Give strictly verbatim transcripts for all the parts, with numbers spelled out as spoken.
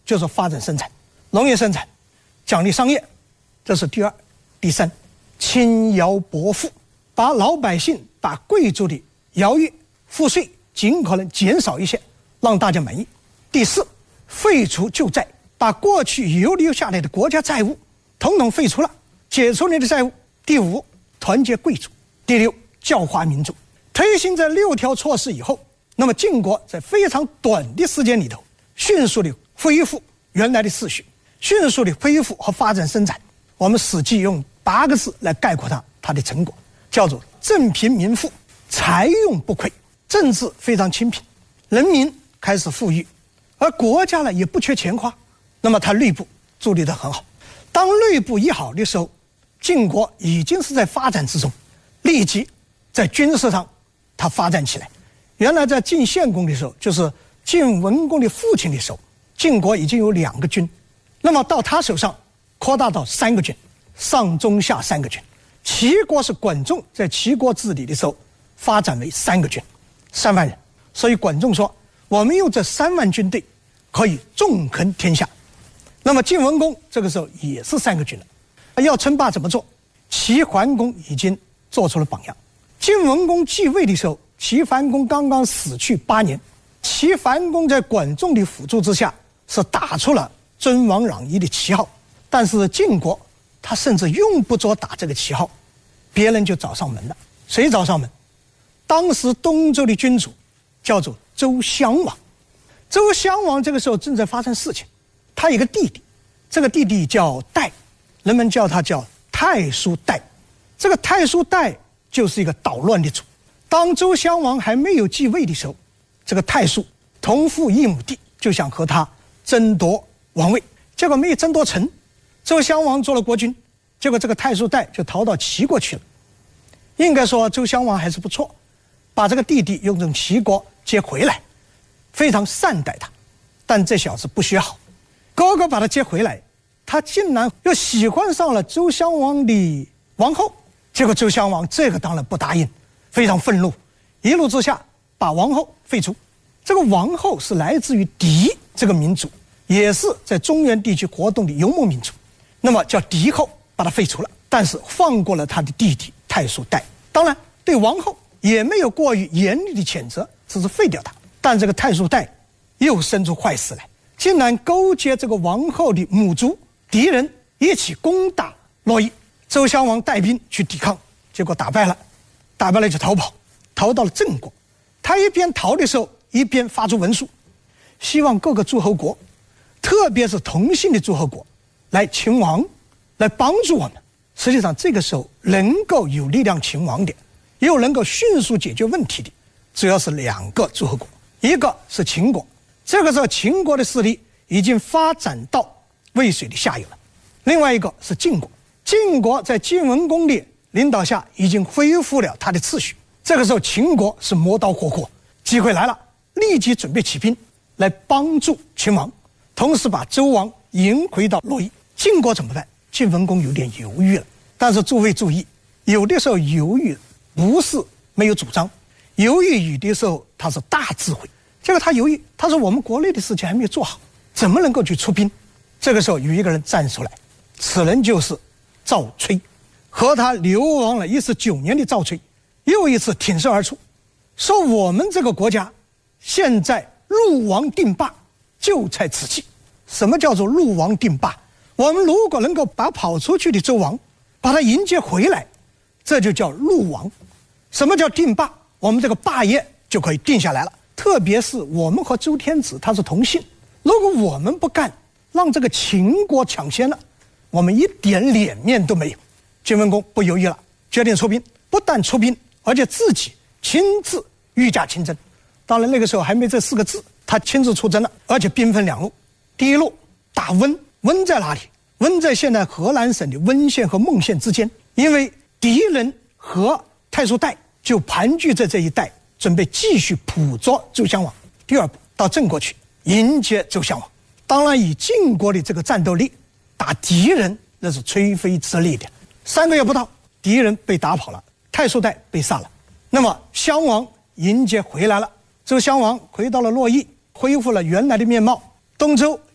就是发展生产，农业生产，奖励商业，这是第二。第三，轻徭薄赋，把老百姓、把贵族的徭役、赋税尽可能减少一些，让大家满意。第四，废除旧债，把过去遗留下来的国家债务统统废除了，解除你的债务。第五，团结贵族。第六，教化民众。推行这六条措施以后，那么晋国在非常短的时间里头，迅速地恢复原来的秩序，迅速地恢复和发展生产。我们《史记》用八个字来概括它，它的成果叫做正贫民富，财用不匮，政治非常清贫，人民开始富裕，而国家呢也不缺钱花，那么它内部处理得很好。当内部一好的时候，晋国已经是在发展之中，立即在军事上它发展起来。原来在晋献公的时候，就是晋文公的父亲的时候，晋国已经有两个军，那么到他手上扩大到三个军，上中下三个军。齐国是管仲在齐国治理的时候发展为三个军，三万人。所以管仲说，我们用这三万军队可以纵横天下。那么晋文公这个时候也是三个军了。要称霸怎么做？齐桓公已经做出了榜样。晋文公继位的时候，齐桓公刚刚死去八年，齐桓公在管仲的辅助之下是打出了尊王攘夷的旗号。但是晋国他甚至用不着打这个旗号，别人就找上门了。谁找上门？当时东周的君主叫做周襄王。周襄王这个时候正在发生事情，他有一个弟弟，这个弟弟叫代，人们叫他叫太叔代。这个太叔代就是一个捣乱的主。当周襄王还没有继位的时候，这个太叔同父异母弟，就想和他争夺王位，结果没有争夺成。周襄王做了国君，结果这个太叔代就逃到齐国去了。应该说周襄王还是不错，把这个弟弟又从齐国接回来，非常善待他。但这小子不学好，哥哥把他接回来，他竟然又喜欢上了周襄王的王后。结果周襄王这个当然不答应，非常愤怒，一怒之下把王后废除。这个王后是来自于狄这个民族，也是在中原地区活动的游牧民族，那么叫狄后，把他废除了，但是放过了他的弟弟太叔代。当然对王后也没有过于严厉的谴责，只是废掉他。但这个太叔代又生出坏事来，竟然勾结这个王后的母族敌人一起攻打洛邑。周襄王带兵去抵抗，结果打败了，打败了就逃跑，逃到了郑国。他一边逃的时候，一边发出文书，希望各个诸侯国，特别是同姓的诸侯国来勤王，来帮助我们。实际上这个时候能够有力量勤王的，又能够迅速解决问题的，主要是两个诸侯国，一个是秦国。这个时候秦国的势力已经发展到渭水的下游了。另外一个是晋国。晋国在晋文公的领导下已经恢复了他的秩序。这个时候秦国是磨刀霍霍，机会来了，立即准备起兵来帮助秦王，同时把周王迎回到洛邑。晋国怎么办？晋文公有点犹豫了。但是诸位注意，有的时候犹豫不是没有主张，犹豫有的时候他是大智慧。结果他犹豫，他说我们国内的事情还没有做好，怎么能够去出兵？这个时候有一个人站出来，此人就是赵崔。和他流亡了一十九年的赵崔又一次挺身而出，说我们这个国家现在入王定霸，就在此际。什么叫做入王定霸？我们如果能够把跑出去的周王把他迎接回来，这就叫入王。什么叫定霸？我们这个霸业就可以定下来了。特别是我们和周天子他是同姓，如果我们不干，让这个秦国抢先了，我们一点脸面都没有。晋文公不犹豫了，决定出兵，不但出兵，而且自己亲自御驾亲征。当然那个时候还没这四个字，他亲自出征了，而且兵分两路。第一路打温，温在哪里？温在现在河南省的温县和孟县之间，因为敌人和太叔代就盘踞在这一带，准备继续捕捉周襄王。第二步到郑国去迎接周襄王。当然以晋国的这个战斗力打敌人那是吹灰之力的。三个月不到，敌人被打跑了，太叔代被杀了。那么襄王迎接回来了，周襄王回到了洛邑，恢复了原来的面貌。东周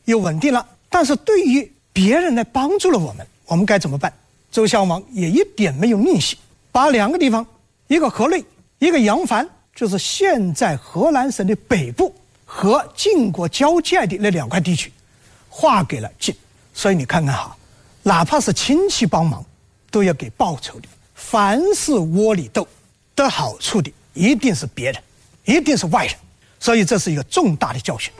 又稳定了。但是对于别人来帮助了我们，我们该怎么办？周襄王也一点没有吝惜，把两个地方，一个河内，一个扬帆，就是现在河南省的北部和晋国交界的那两块地区，划给了晋。所以你看看哈，哪怕是亲戚帮忙，都要给报酬的。凡是窝里斗得好处的，一定是别人，一定是外人。所以这是一个重大的教训。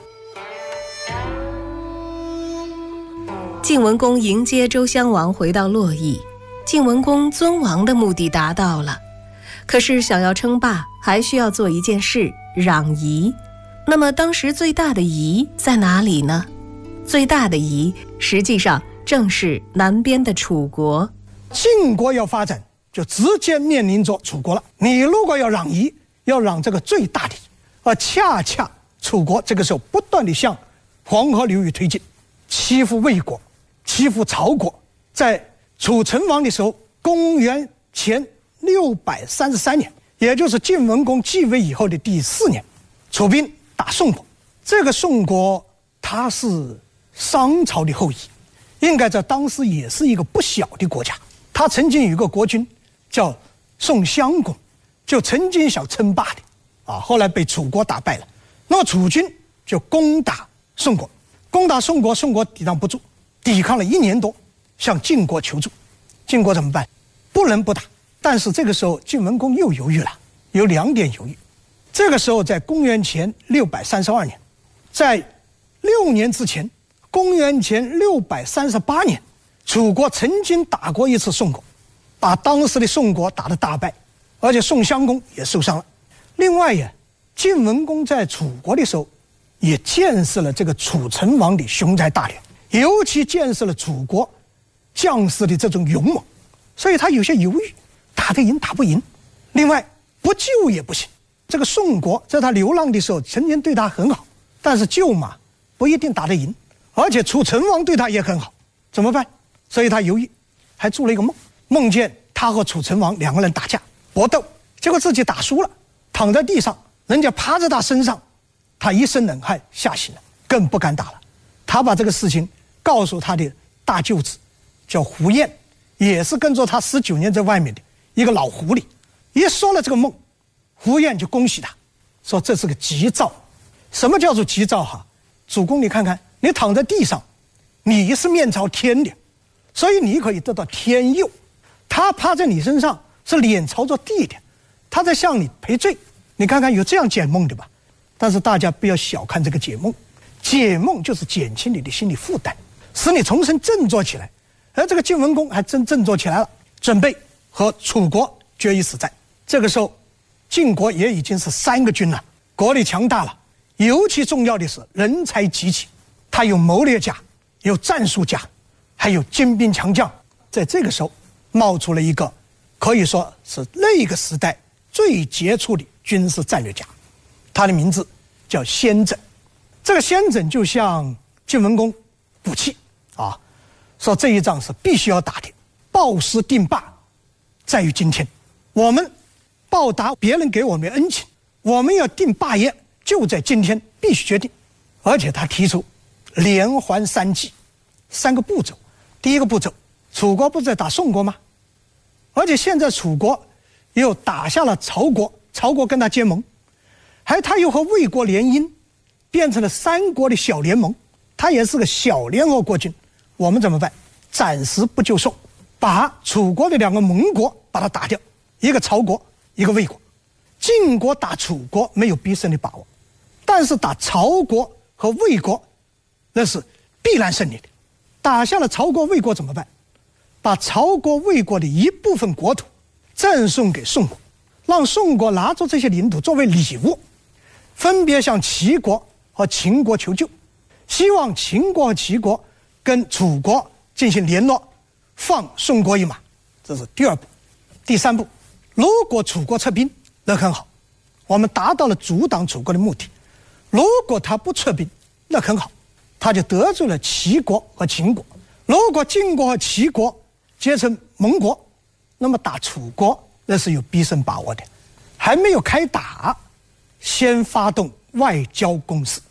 晋文公迎接周襄王回到洛邑，晋文公尊王的目的达到了。可是想要称霸，还需要做一件事，攘夷。那么当时最大的夷在哪里呢？最大的夷实际上正是南边的楚国。 晋国要发展，就直接面临着楚国了。你如果要攘夷，要攘这个最大的夷，而恰恰楚国这个时候不断地向黄河流域推进，欺负魏国，欺负曹国。在楚成王的时候，公元前六百三十三年，也就是晋文公继位以后的第四年，楚兵打宋国。这个宋国它是商朝的后裔，应该在当时也是一个不小的国家。他曾经有一个国君叫宋襄公，就曾经想称霸的啊，后来被楚国打败了。那么楚军就攻打宋国，攻打宋国，宋国抵挡不住，抵抗了一年多，向晋国求助。晋国怎么办？不能不打。但是这个时候晋文公又犹豫了，有两点犹豫。这个时候在公元前六百三十二年，在六年之前，公元前六百三十八年，楚国曾经打过一次宋国，把当时的宋国打得大败，而且宋襄公也受伤了。另外呀，晋文公在楚国的时候，也建设了这个楚成王的雄才大略，尤其建设了楚国将士的这种勇猛，所以他有些犹豫，打得赢打不赢。另外不救也不行，这个宋国在他流浪的时候曾经对他很好，但是救嘛不一定打得赢，而且楚成王对他也很好，怎么办？所以他犹豫，还做了一个梦，梦见他和楚成王两个人打架搏斗，结果自己打输了，躺在地上，人家趴在他身上，他一身冷汗，吓醒了，更不敢打了。他把这个事情告诉他的大舅子叫胡彦，也是跟着他十九年在外面的一个老狐狸。一说了这个梦，胡彦就恭喜他，说这是个吉兆。什么叫做吉兆哈？主公你看看，你躺在地上，你是面朝天的，所以你可以得到天佑。他趴在你身上是脸朝着地的，他在向你赔罪。你看看有这样解梦的吧？但是大家不要小看这个解梦，解梦就是减轻你的心理负担，使你重新振作起来。而这个晋文公还真振作起来了，准备和楚国决一死战。这个时候晋国也已经是三个军了，国力强大了，尤其重要的是人才济济，他有谋略家，有战术家，还有精兵强将。在这个时候冒出了一个可以说是那个时代最杰出的军事战略家，他的名字叫先轸。这个先轸就向晋文公鼓气啊，说这一仗是必须要打的，报师定霸在于今天，我们报答别人给我们的恩情，我们要定霸业就在今天，必须决定。而且他提出连环三计，三个步骤。第一个步骤，楚国不是在打宋国吗？而且现在楚国又打下了曹国，曹国跟他结盟，还他又和魏国联姻，变成了三国的小联盟，他也是个小联合国军。我们怎么办？暂时不救宋，把楚国的两个盟国把它打掉，一个曹国，一个魏国。晋国打楚国没有必胜的把握，但是打曹国和魏国那是必然胜利的。打下了曹国魏国怎么办？把曹国魏国的一部分国土赠送给宋国，让宋国拿着这些领土作为礼物，分别向齐国和秦国求救，希望秦国和齐国跟楚国进行联络，放宋国一马。这是第二步。第三步，如果楚国撤兵，那很好，我们达到了阻挡楚国的目的。如果他不撤兵，那很好，他就得罪了齐国和秦国。如果晋国和齐国结成盟国，那么打楚国那是有必胜把握的。还没有开打，先发动外交攻势。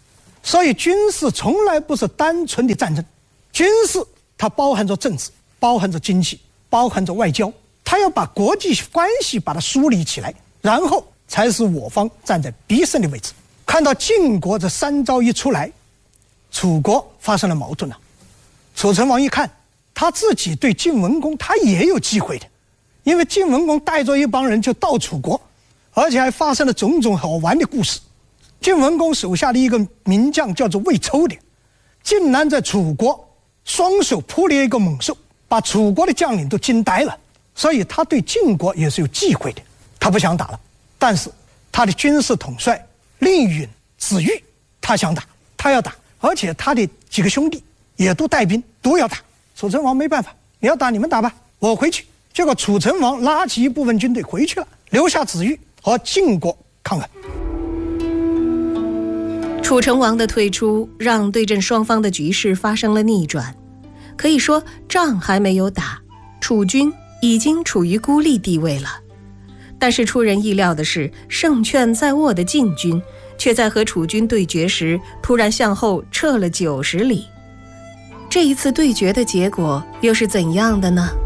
所以军事从来不是单纯的战争，军事它包含着政治，包含着经济，包含着外交，它要把国际关系把它梳理起来，然后才是我方站在必胜的位置。看到晋国这三招一出来，楚国发生了矛盾了。楚成王一看，他自己对晋文公他也有忌讳的，因为晋文公带着一帮人就到楚国，而且还发生了种种好玩的故事。晋文公手下的一个名将叫做魏抽的，竟然在楚国双手扑了一个猛兽，把楚国的将领都惊呆了。所以他对晋国也是有忌讳的，他不想打了。但是他的军事统帅令允、子玉，他想打，他要打，而且他的几个兄弟也都带兵，都要打。楚成王没办法，你要打你们打吧，我回去。结果楚成王拉起一部分军队回去了，留下子玉和晋国抗衡。 楚成王的退出让对阵双方的局势发生了逆转，可以说仗还没有打，楚军已经处于孤立地位了。但是出人意料的是，胜券在握的晋军却在和楚军对决时突然向后撤了九十里。这一次对决的结果又是怎样的呢？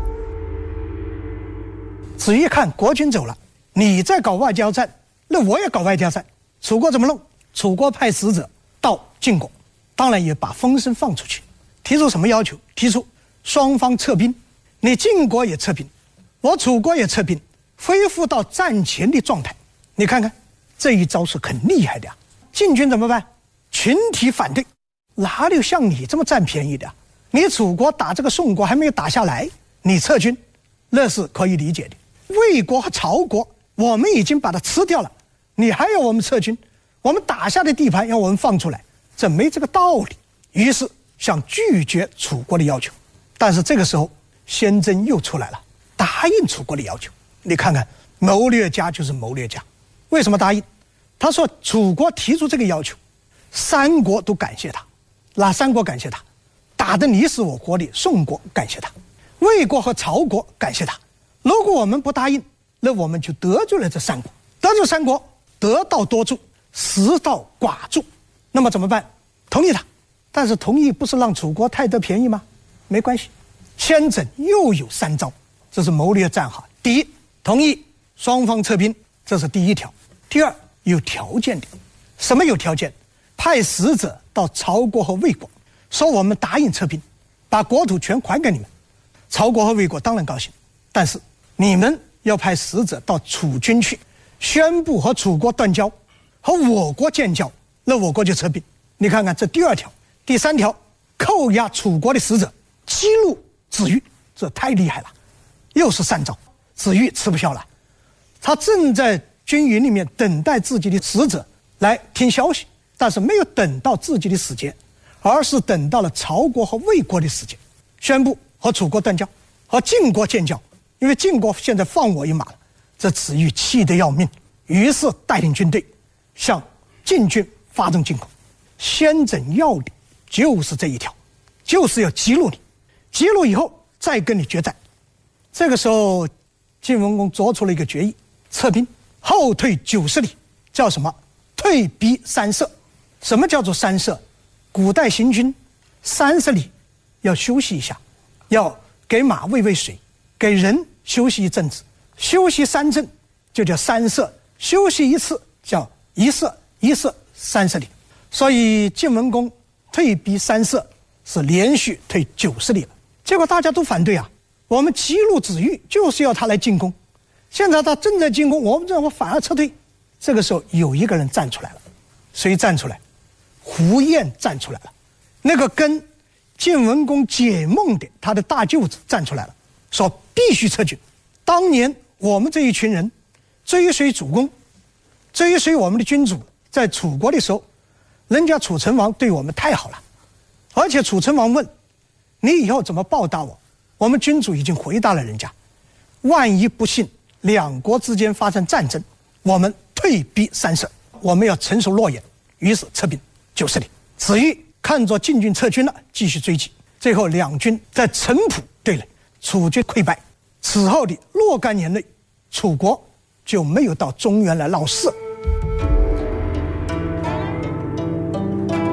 子玉看国军走了，你在搞外交战，那我也搞外交战。楚国怎么弄？楚国派使者到晋国，当然也把风声放出去，提出什么要求？提出双方撤兵，你晋国也撤兵，我楚国也撤兵，恢复到战前的状态。你看看这一招是很厉害的啊！晋军怎么办？群体反对，哪里有像你这么占便宜的啊？你楚国打这个宋国还没有打下来，你撤军，那是可以理解的。魏国和曹国我们已经把它吃掉了，你还要我们撤军？我们打下的地盘要我们放出来，这没这个道理。于是想拒绝楚国的要求，但是这个时候先臻又出来了，答应楚国的要求。你看看，谋略家就是谋略家。为什么答应？他说楚国提出这个要求，三国都感谢他。哪三国感谢他？打得你死我活的宋国感谢他，魏国和曹国感谢他。如果我们不答应，那我们就得罪了这三国，得罪三国，得道多助，失道寡助。那么怎么办？同意他。但是同意不是让楚国太得便宜吗？没关系，先轸又有三招，这是谋略战哈。第一，同意双方撤兵，这是第一条。第二，有条件的。什么有条件？派使者到曹国和魏国，说我们答应撤兵，把国土全还给你们。曹国和魏国当然高兴，但是你们要派使者到楚军去，宣布和楚国断交，和我国建交，那我国就撤兵。你看看这第二条。第三条，扣押楚国的使者，激怒子玉，这太厉害了，又是三招。子玉吃不消了，他正在军营里面等待自己的使者来听消息，但是没有等到自己的时间，而是等到了曹国和魏国的时间，宣布和楚国断交，和晋国建交，因为晋国现在放我一马了。这子玉气得要命，于是带领军队向晋军发动进攻。先轸要领就是这一条，就是要激怒你，激怒以后再跟你决战。这个时候晋文公做出了一个决议，撤兵，后退九十里，叫什么？退避三舍。什么叫做三舍？古代行军三十里要休息一下，要给马喂喂水，给人休息一阵子，休息三阵就叫三舍，休息一次叫一舍，一舍三十里。所以晋文公退避三舍是连续退九十里了。结果大家都反对啊，我们激怒子玉就是要他来进攻，现在他正在进攻，我们这我反而撤退。这个时候有一个人站出来了，谁站出来？胡彦站出来了，那个跟晋文公解梦的他的大舅子站出来了，说必须撤军。当年我们这一群人追随主公，追随我们的君主，在楚国的时候，人家楚成王对我们太好了，而且楚成王问你以后怎么报答我，我们君主已经回答了人家，万一不幸两国之间发生战争，我们退避三舍，我们要承守诺言。于是撤兵九十里。子玉看着晋军撤军了，继续追击，最后两军在城濮对垒，楚军溃败。此后的若干年内，楚国就没有到中原来闹事。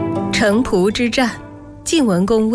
城濮之战，晋文公